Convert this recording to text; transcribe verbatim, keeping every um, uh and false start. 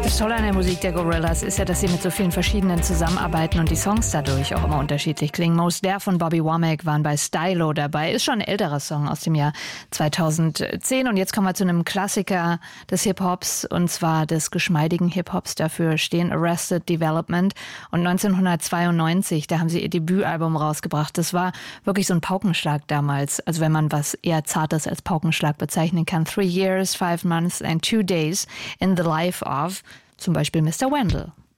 Das Tolle an der Musik der Gorillaz ist ja, dass sie mit so vielen verschiedenen zusammenarbeiten und die Songs dadurch auch immer unterschiedlich klingen. Mos Def von Bobby Womack waren bei Stylo dabei. Ist schon ein älterer Song aus dem Jahr zweitausendzehn. Und jetzt kommen wir zu einem Klassiker des Hip-Hops, und zwar des geschmeidigen Hip-Hops. Dafür stehen Arrested Development. Und neunzehnhundertzweiundneunzig, da haben sie ihr Debütalbum rausgebracht. Das war wirklich so ein Paukenschlag damals. Also wenn man was eher Zartes als Paukenschlag bezeichnen kann. Three years, five months and two days in the life of zum Beispiel Mister Wendell.